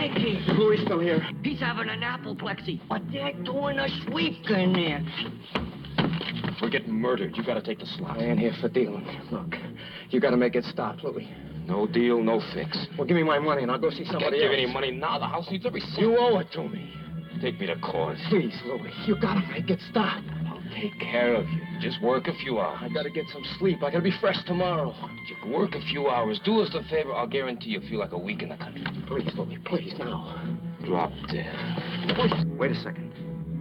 Frankie. Louis still here. He's having an apoplexy, but they're doing a sweep in there. We're getting murdered. You gotta take the slot. I ain't here for dealing. Look, you gotta make it stop, Louis. No deal, no fix. Well, give me my money and I'll go see somebody Can't give else. any money now. The house needs every cent. You owe it to me. Take me to court. Please, Louis, you gotta make it stop. I'll take care of you. Just work a few hours. I gotta get some sleep. I gotta be fresh tomorrow. You can work a few hours. Do us a favor. I'll guarantee you'll feel like a week in the country. Please, Louis, please, now. Drop dead. Wait a second.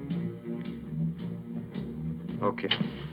Okay.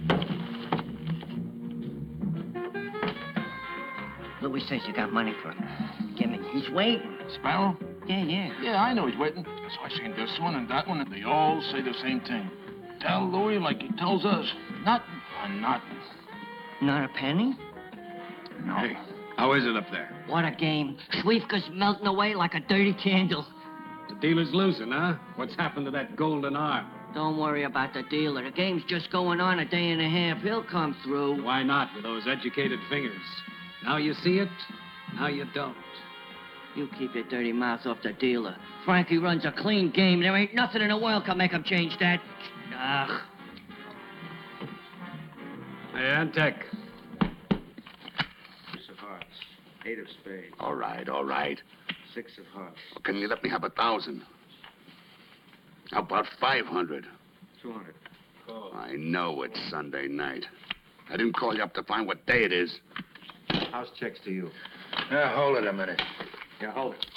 Louis says you got money for him. Give me. He's waiting. Sparrow? Yeah. Yeah, I know he's waiting. So I seen this one and that one, and they all say the same thing. Tell Louis like he tells us. Nothing on nothing. Not a penny? No. Hey, how is it up there? What a game. Schwiefka's melting away like a dirty candle. The dealer's losing, huh? What's happened to that golden arm? Don't worry about the dealer. The game's just going on a day and a half. He'll come through. Why not with those educated fingers? Now you see it, now you don't. You keep your dirty mouth off the dealer. Frankie runs a clean game. There ain't nothing in the world can make him change that. Ugh. Hey, Antec. Ace of hearts. 8 of spades. All right. 6 of hearts. Can you let me have 1,000? How about 500? 200. Call. I know it's Sunday night. I didn't call you up to find what day it is. House checks to you. Yeah, hold it a minute. Yeah, hold it.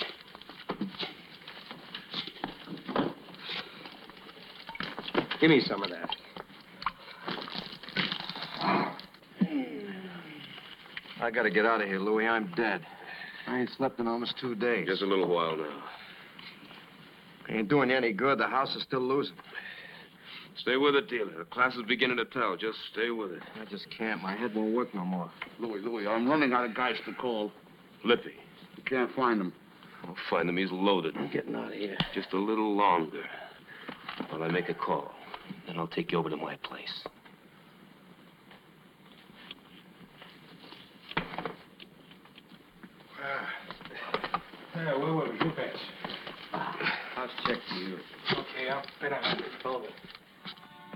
Give me some of that. I gotta get out of here, Louis. I'm dead. I ain't slept in almost 2 days. Just a little while now. Ain't doing you any good. The house is still losing. Stay with it, dealer. The class is beginning to tell. Just stay with it. I just can't. My head won't work no more. Louis, I'm running out of guys to call. Lippy. You can't find them. I'll find him. He's loaded. I'm getting out of here. Just a little longer. While I make a call. Then I'll take you over to my place. Yeah, where were we? Who bets? House check to you. Okay, I'll bet 100. Hold it.